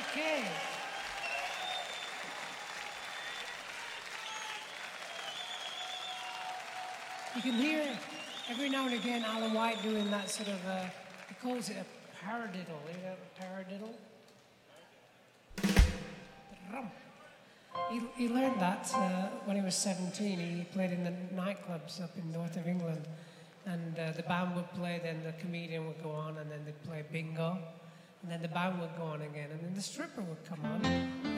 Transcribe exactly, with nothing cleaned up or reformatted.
Okay. You can hear every now and again Alan White doing that sort of, uh, he calls it a paradiddle. You know, a paradiddle? He, he learned that uh, when he was seventeen. He played in the nightclubs up in north of England. And uh, the band would play, then the comedian would go on, and then they'd play bingo. And then the band would go on again, and then the stripper would come on.